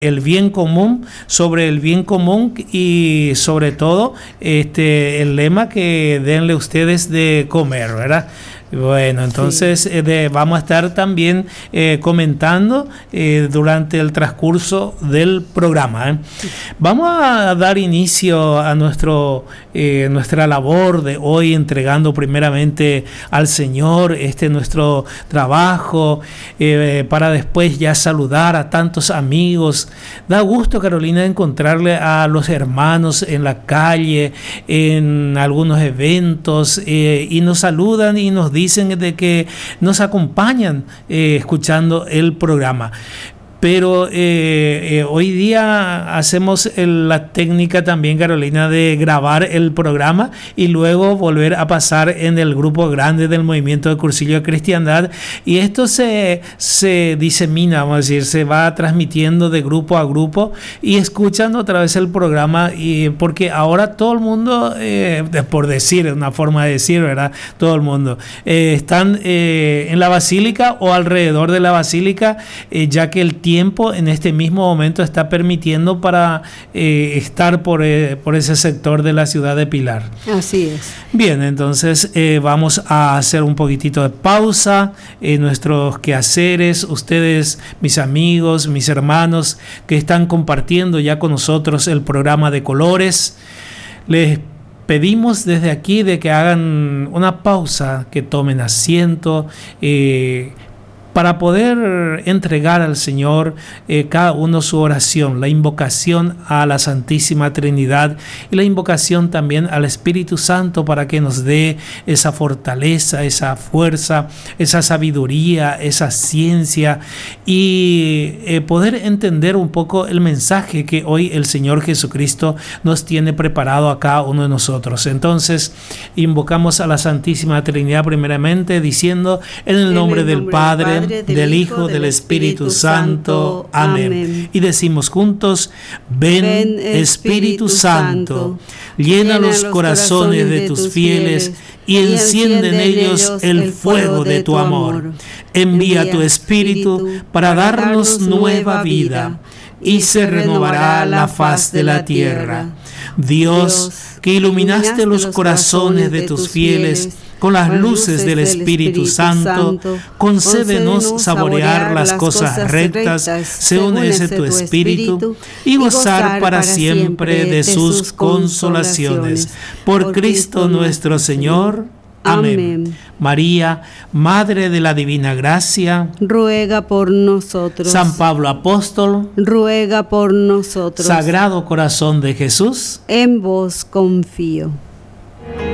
el bien común, sobre el bien común y sobre todo el lema que denle ustedes de comer, ¿verdad? Bueno, entonces vamos a estar también comentando durante el transcurso del programa. Vamos a dar inicio a nuestra labor de hoy, entregando primeramente al Señor nuestro trabajo, para después ya saludar a tantos amigos. Da gusto, Carolina, encontrarle a los hermanos en la calle, en algunos eventos, y nos saludan y nos dicen de que nos acompañan escuchando el programa. Pero hoy día hacemos la técnica también, Carolina, de grabar el programa y luego volver a pasar en el grupo grande del Movimiento de Cursillo de Cristiandad. Y esto se disemina, vamos a decir, se va transmitiendo de grupo a grupo y escuchando otra vez el programa. Porque ahora todo el mundo, por decir, una forma de decir, ¿verdad? Todo el mundo están en la basílica o alrededor de la basílica, ya que el tiempo en este mismo momento está permitiendo para estar por ese sector de la ciudad de Pilar. Así es. Bien, entonces vamos a hacer un poquitito de pausa en nuestros quehaceres. Ustedes, mis amigos, mis hermanos que están compartiendo ya con nosotros el programa de Colores, les pedimos desde aquí de que hagan una pausa, que tomen asiento, para poder entregar al Señor cada uno su oración, la invocación a la Santísima Trinidad y la invocación también al Espíritu Santo para que nos dé esa fortaleza, esa fuerza, esa sabiduría, esa ciencia y poder entender un poco el mensaje que hoy el Señor Jesucristo nos tiene preparado a cada uno de nosotros. Entonces invocamos a la Santísima Trinidad primeramente diciendo en el nombre del Padre, del Hijo, del Espíritu Santo. Amén. Y decimos juntos: ven Espíritu Santo, llena los corazones de tus fieles y enciende en ellos el fuego de tu amor. Envía tu Espíritu para darnos nueva vida y se renovará la faz de la tierra. Dios, que iluminaste los corazones de tus fieles con las luces del Espíritu Santo, concédenos saborear las cosas rectas según ese tu Espíritu y gozar para siempre de sus consolaciones. Por Cristo nuestro Señor. Amén. María, Madre de la Divina Gracia, ruega por nosotros. San Pablo Apóstol, ruega por nosotros. Sagrado Corazón de Jesús, en vos confío.